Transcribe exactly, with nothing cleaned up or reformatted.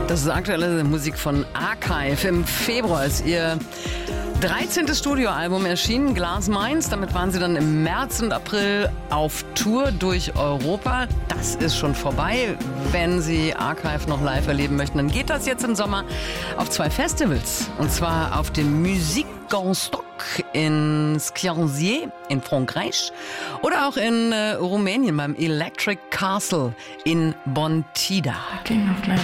Das ist aktuelle Musik von Archive. Im Februar ist ihr dreizehntes Studioalbum erschienen, Glass Minds. Damit waren sie dann im März und April auf Tour durch Europa. Das ist schon vorbei. Wenn Sie Archive noch live erleben möchten, dann geht das jetzt im Sommer auf zwei Festivals. Und zwar auf dem Musique en Stock in Sklencier in Frankreich oder auch in äh, Rumänien beim Electric Castle in Bontida. King of Life.